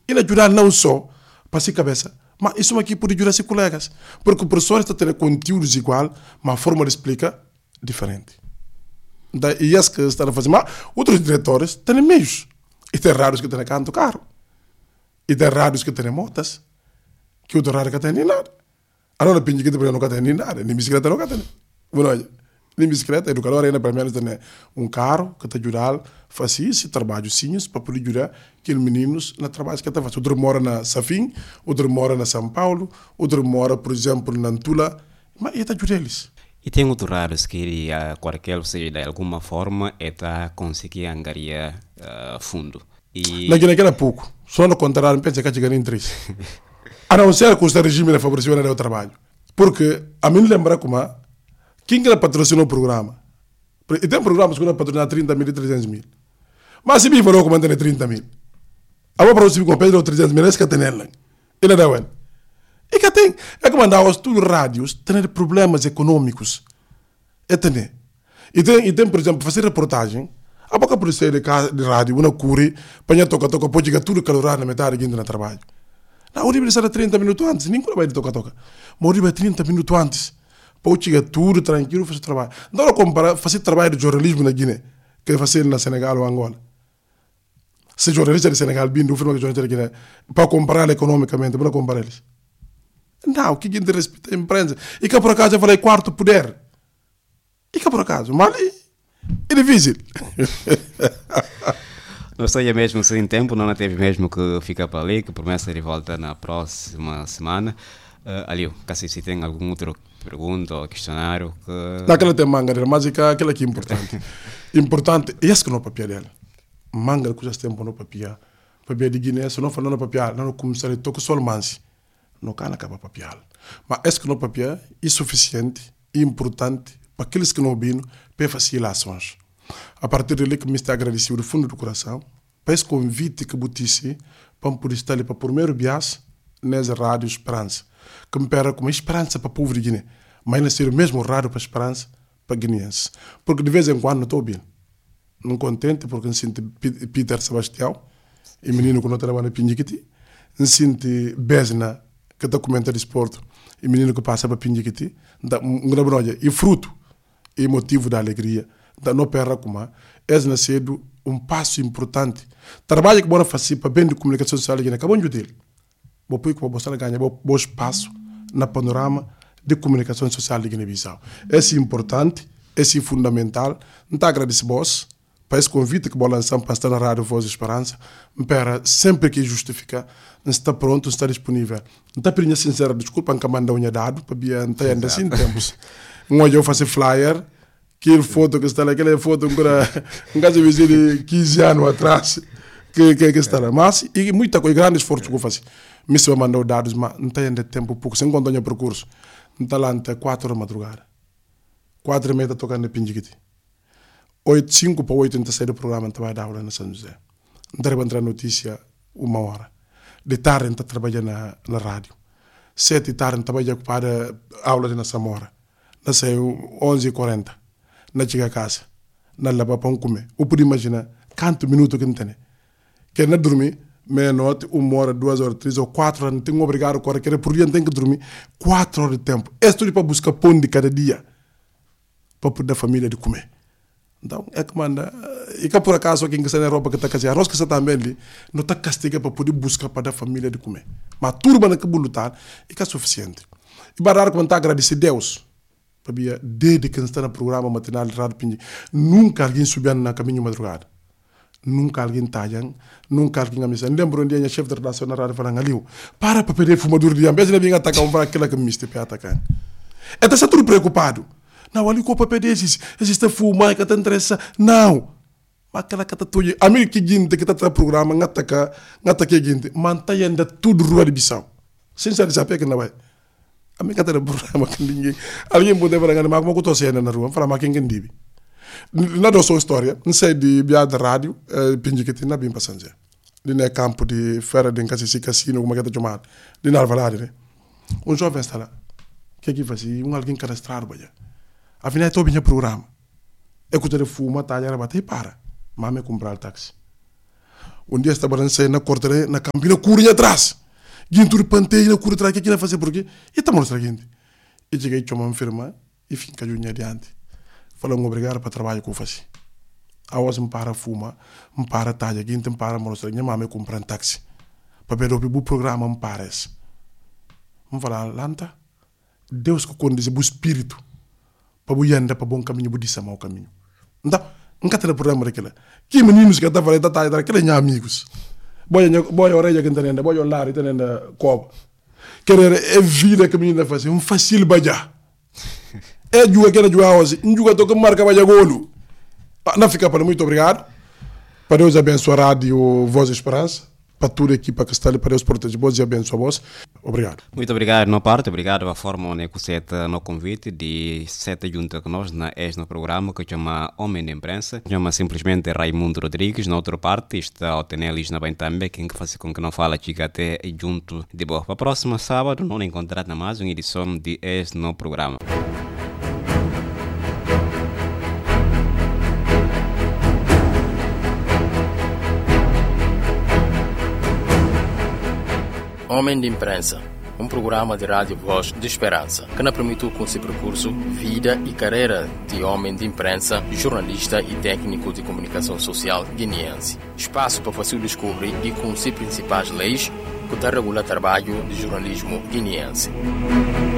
E ajudar não só para si cabeça, mas isso aqui pode ajudar seus colegas. Porque o professor está tendo conteúdos igual, mas a forma de explicar diferente. E isso que está a fazer. Mas outros diretores têm meios. E tem rádios que têm canto carro. E tem rádios que têm motas. Que outro rádio que tem nem nada. Agora, pinche que não tem nem nada. Nem bicicleta não tem. Nem bicicleta. Educador ainda, pelo menos, tem carro que te ajuda a fazer esse trabalho simples para poder ajudar aqueles meninos no trabalho que estão fazendo. Outro mora na Safim, outro mora na São Paulo, outro mora, por exemplo, na Antula. Mas ele ajuda eles. E tem outros raros que qualquer, ou seja, de alguma forma, está conseguir angariar fundo. E... Naquele pouco. Só no contrário, pensa que chega em 3. A não ser que o regime não favoreceu o trabalho. Porque, a mim lembra como quem que patrocinou o programa? E tem programas que patrocinar 30 mil e 300 mil. Mas se me falou como tem 30 mil. Agora para você comprar 300 mil, é que tem ele. Ele não é. E que tem, é que mandar os tudo rádios, tem problemas econômicos. E tem, por exemplo, fazer reportagem, a boca por ser de rádio, uma cure, para toca, pode chegar tudo calorado na metade de no trabalho. Não, o livro será 30 minutos antes, ninguém vai toca. Mas o livro é 30 minutos antes, para chegar tudo tranquilo, fazer trabalho. Não comparar, fazer trabalho de jornalismo na Guiné, que fazer na Senegal ou Angola. Se jornalista de Senegal, bem, do filme que jornalista de Guiné, para comparar economicamente, para comparar eles. Não, que gente respeita a imprensa. E que por acaso eu falei quarto poder. E que por acaso, mas é difícil. Não sei mesmo se em tempo, não teve mesmo que ficar para ali, que promessa de volta na próxima semana. Aliu, se tem algum outro pergunta ou questionário que... Naquela tem manga dela, mas aquela que é importante. Importante, e esse que não é papel dela. Manga que já tem para não papel. Papel de Guiné, se não for não papel, não começar a tocar só o mansi. Não can acaba papel. Mas esse que não papel é suficiente e importante para aqueles que não viram para fazer ações. A partir dali que me está agradecido do fundo do coração, para esse convite que botisse para poder estar ali para por primeiro bias nessa rádio Esperança, que me pera como esperança para o povo de Guiné, mas ainda ser o mesmo rádio para esperança para guineenses. Porque de vez em quando não estou bem. Não contente porque me sinto Peter Sebastião, e menino que não trabalha na Pinjiquiti, me sinto Besna, que está comentando esporte, e menino que passa para Pinjiquiti, e fruto e motivo da alegria, da não perra como é nascido um passo importante. Trabalho que bora fazer para bem de comunicação social e acabou de dele. Vou pôr que vou mostrar ganhar bom espaço na panorama de comunicação social de Guiné-Bissau. Esse é importante, esse é fundamental. Não agradeço vós para esse convite que vou lançar para estar na Rádio Voz de Esperança. Para sempre que justificar, não está pronto, não está disponível. Não está pedindo sincera desculpa, não manda unha dado para não estar ainda assim tempos. Eu faço flyer, aquela foto que está lá, aquela foto um caso de 15 anos atrás, que está lá. Mas, e muita coisa, grande esforço que eu faço. Me se eu mandar dados, mas não tem ainda tempo pouco. Se enquanto eu percurso, não está lá até 4 da madrugada. 4h30 está tocando na Pinjiquiti. 5 para 8 não sai do programa, não vai dar aula na São José. Não deve entrar notícia 1 hora. De tarde está trabalhando na rádio. 7 da tarde trabalha para aula na Samora. Não saiu 11h40. Não chega a casa. Não leva para comer. Eu pude imaginar quantos minutos que não tem. Que não dormir, meia-noite, 1 hora, 2 horas, 3 ou 4 horas, não tenho obrigado a correr, que por dia tem que dormir 4 horas de tempo. É tudo para buscar pão de cada dia, para poder a família de comer. Então, é que manda, e que por acaso quem está na Europa que está casando, arroz que está também ali, não está castigado para poder buscar para a família de comer. Mas tudo para que lutar, e que é suficiente. E para dar conta, agradecer a Deus, para desde que está no programa matinal de Rádio Pinji, nunca alguém subiu na caminho madrugada. Nunca alguém talha, nunca alguém amissa. Lembro um dia a chefe de redação na rádio falando ali, para pedir fumador de ambas, ele vinha atacar um para aquela que me está atacando. Então está tudo preocupado. Não, ali com o papel desses, existe fumar que está interessado. Não. Mas aquela que está tudo. A mim que gente que está no programa, não ataca gente, mantém ainda tudo rua de Bissau. Sem saber que não vai. A mim que está no programa, alguém pode falar, mas como eu estou saindo na rua, falar, mas quem dive. Na nossa história, não sei de via de rádio, Pinjiquiti não é bem passando. Ali no campo de feira de cassino, como é que está chamado, de Narvalade, né? Um jovem está lá. O que é que faz? Alguém cadastrado, boia. Afinal, estou bem no programa. Eu estou de fuma, talha, rabata e para. Mas me comprar o táxi. dia estava a sair na corte, na campina, curva atrás. Gintur pantei na curva atrás, que aquilo fazer porque e tá mostra gente. E cheguei a uma firma e fica junho adiante. Falou obrigado para trabalho que eu faço. A hoje me para fuma, me para talha, gente me para mostra, minha mãe compra um táxi. Para ver o programa me parece. Me fala lanta. Deus que condiz o espírito para o yanda para bom caminho, o disse mau caminho. Então, nunca tem problema daquilo. Que meninos que estavam da tarde, aqueles meus amigos. Boy orelha que entende, boy olhar entende coba. Querer é vida que menina faz, fácil baja. É juga que era jogar hoje, juga to que marca baja golo. Não fica para muito obrigado. Para Deus abençoar a rádio Voz Esperança. Para toda a equipa que está ali, para Deus proteger vós e abençoar vós. Obrigado. Muito obrigado, na parte, obrigado pela forma onde você no convite de sete junto conosco no programa que chama Homem de Imprensa. Chama simplesmente Raimundo Rodrigues. Na outra parte está o Tenelis na bem também, quem faz com que não fala chega até junto de boa. Para o próximo sábado, não encontrar na mais uma edição de no programa. Homem de Imprensa, um programa de rádio Voz de Esperança, que nos permitiu conhecer percurso, vida e carreira de homem de imprensa, jornalista e técnico de comunicação social guineense. Espaço para você descobrir e conhecer principais leis que regulam o trabalho de jornalismo guineense.